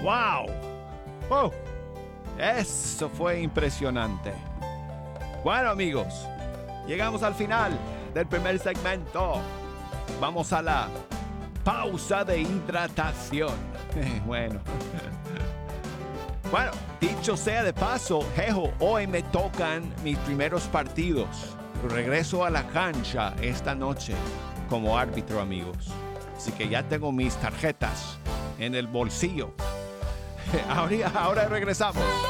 ¡Wow! ¡Oh! Eso fue impresionante. Bueno, amigos, llegamos al final del primer segmento. Vamos a la pausa de hidratación. Bueno. Bueno, dicho sea de paso, jejo, hoy me tocan mis primeros partidos. Regreso a la cancha esta noche como árbitro, amigos. Así que ya tengo mis tarjetas en el bolsillo. Ahora regresamos.